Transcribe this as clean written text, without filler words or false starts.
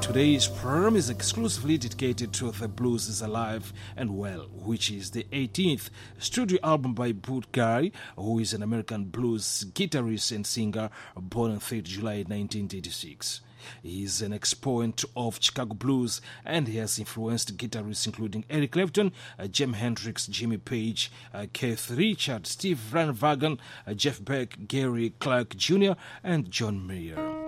Today's program is exclusively dedicated to The Blues is Alive and Well, which is the 18th studio album by Buddy Guy, who is an American blues guitarist and singer born on 3rd July 1936. He is an exponent of Chicago blues, and he has influenced guitarists including Eric Clapton, Jimi Hendrix, Jimmy Page, Keith Richards, Steve Van Vagan, Jeff Beck, Gary Clark Jr., and John Mayer.